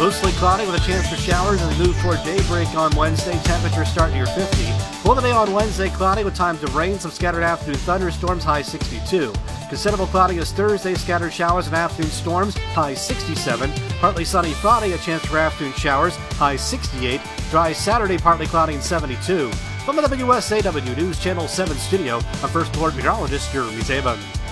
Mostly cloudy with a chance for showers as we move toward daybreak on Wednesday. Temperatures start near 50. For the day on Wednesday, cloudy with times of rain, some scattered afternoon thunderstorms, high 62. Considerable cloudiness Thursday, scattered showers and afternoon storms, high 67. Partly sunny Friday, a chance for afternoon showers, high 68. Dry Saturday, partly cloudy and 72. From the WSAW News Channel 7 studio, I'm First Alert Meteorologist Jeremy Zabin.